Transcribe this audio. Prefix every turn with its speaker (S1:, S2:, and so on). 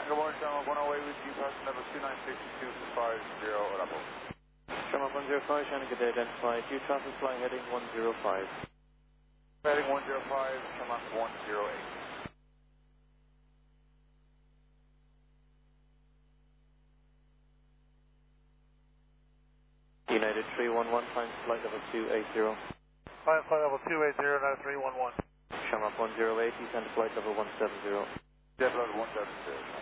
S1: good morning, Shamrock 108 with you, passenger number 296250 Bravo.
S2: Shamrock 105, Shannon, good day, identify. Due traffic flying heading 105.
S1: Heading 105, Shamrock 108.
S2: United 311, times flight level 280.
S1: Flight level 280, United 311.
S2: Shamrock 108, descend to flight level 170.
S1: Jet level 170.